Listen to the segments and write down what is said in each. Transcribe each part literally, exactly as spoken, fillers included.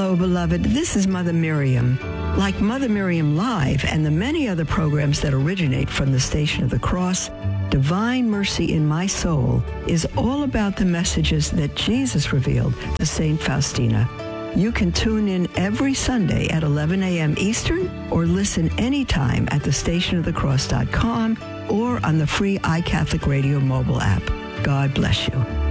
Hello, beloved. This is Mother Miriam. Like Mother Miriam Live and the many other programs that originate from the Station of the Cross, Divine Mercy in My Soul is all about the messages that Jesus revealed to Saint Faustina. You can tune in every Sunday at eleven a.m. Eastern or listen anytime at the station of the cross dot com or on the free iCatholic Radio mobile app. God bless you.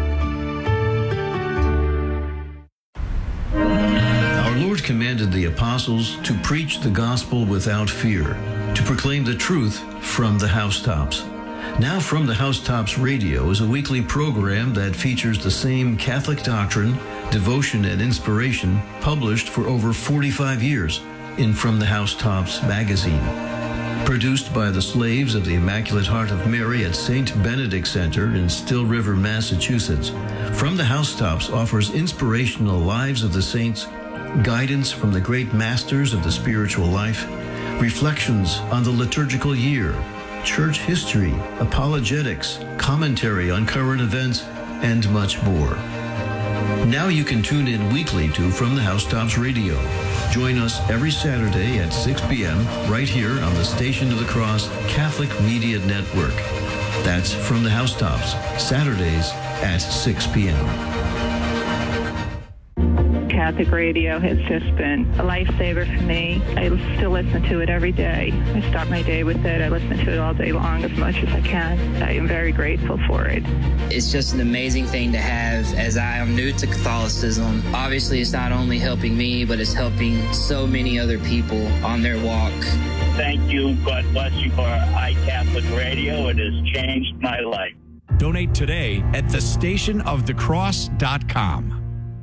Our Lord commanded the apostles to preach the gospel without fear, to proclaim the truth from the housetops. Now From the Housetops Radio is a weekly program that features the same Catholic doctrine, devotion, and inspiration published for over forty-five years in From the Housetops magazine. Produced by the slaves of the Immaculate Heart of Mary at Saint Benedict Center in Still River, Massachusetts, From the Housetops offers inspirational lives of the saints, guidance from the great masters of the spiritual life, reflections on the liturgical year, church history, apologetics, commentary on current events, and much more. Now you can tune in weekly to From the Housetops Radio. Join us every Saturday at six p.m. right here on the Station of the Cross Catholic Media Network. That's From the Housetops, Saturdays at six p.m. Catholic radio has just been a lifesaver for me. I still listen to it every day. I start my day with it. I listen to it all day long as much as I can. I am very grateful for it. It's just an amazing thing to have, as I am new to Catholicism. Obviously, it's not only helping me, but it's helping so many other people on their walk. Thank you. God bless you for iCatholic Radio. It has changed my life. Donate today at the station of the cross dot com.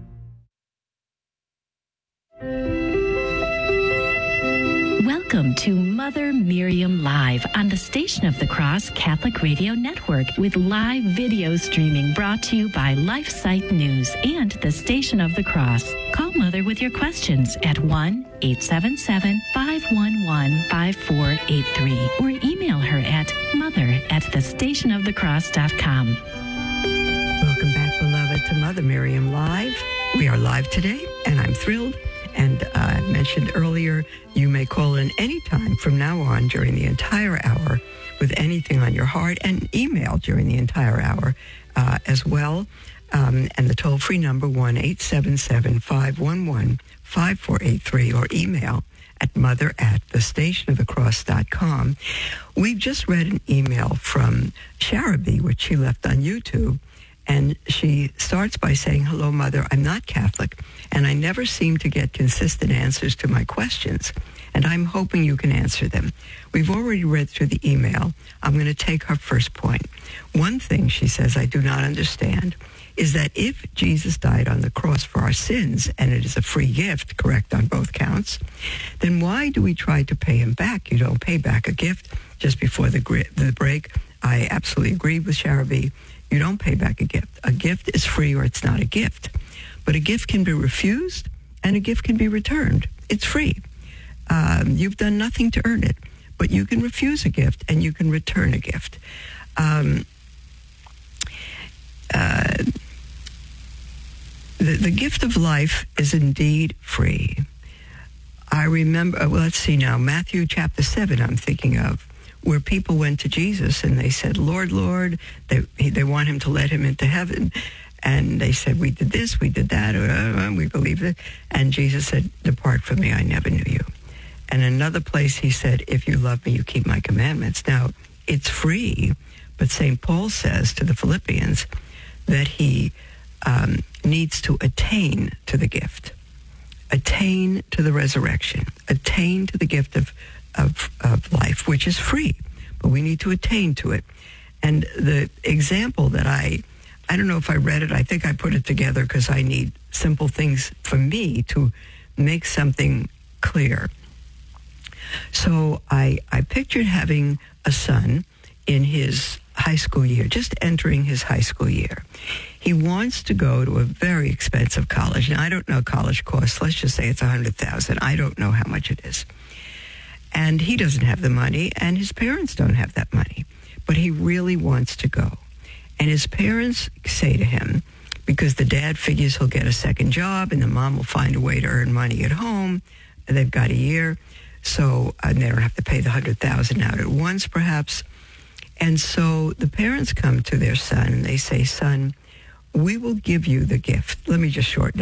Welcome to Mother Miriam Live on the Station of the Cross Catholic Radio Network with live video streaming brought to you by LifeSite News and the Station of the Cross. Call Mother with your questions at one eight seven seven, five one one, five four eight three or email her at mother at the station of the cross dot com. Welcome back, beloved, to Mother Miriam Live. We are live today, and I'm thrilled. And uh, I mentioned earlier, you may call in anytime from now on during the entire hour with anything on your heart, and email during the entire hour uh, as well. Um, and the toll-free number, one eight seven seven, five one one, five four eight three, or email at mother at the station of the cross dot com. We've just read an email from Sharabi, which she left on YouTube. And she starts by saying, "Hello, Mother. I'm not Catholic, and I never seem to get consistent answers to my questions, and I'm hoping you can answer them." We've already read through the email. I'm going to take her first point. One thing, she says, I do not understand is that if Jesus died on the cross for our sins, and it is a free gift, correct on both counts, then why do we try to pay him back? You don't pay back a gift. Just before the, the break, I absolutely agree with Sharabi. You don't pay back a gift. A gift is free or it's not a gift. But a gift can be refused and a gift can be returned. It's free. Um, you've done nothing to earn it, but you can refuse a gift and you can return a gift. Um, uh, the, the gift of life is indeed free. I remember, well, let's see now, Matthew chapter seven I'm thinking of, where people went to Jesus and they said, "Lord, Lord," they they want him to let him into heaven. And they said, "We did this, we did that, uh, we believed it." And Jesus said, "Depart from me, I never knew you." And another place he said, "If you love me, you keep my commandments." Now, it's free, but Saint Paul says to the Philippians that he um, needs to attain to the gift, attain to the resurrection, attain to the gift of Of, of life, which is free, but we need to attain to it. And the example that I, I don't know if I read it, I think I put it together because I need simple things for me to make something clear. So I, I pictured having a son in his high school year, just entering his high school year. He wants to go to a very expensive college. Now, I don't know college costs. Let's just say it's one hundred thousand dollars. I don't know how much it is. And he doesn't have the money, and his parents don't have that money. But he really wants to go. And his parents say to him, because the dad figures he'll get a second job and the mom will find a way to earn money at home. And they've got a year, so uh, they don't have to pay the one hundred thousand dollars out at once, perhaps. And so the parents come to their son and they say, son, we will give you the gift. Let me just shorten it.